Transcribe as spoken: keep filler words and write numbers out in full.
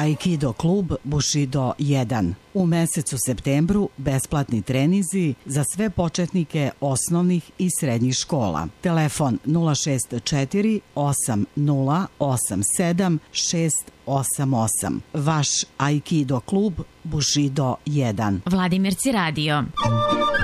Aikido klub Bushido jedan. U mesecu septembru besplatni trenizi za sve početnike osnovnih i srednjih škola. Telefon nula šest četiri osam nula osam sedam šest osam osam. Vaš Aikido klub Bushido jedan. Vladimirci radio.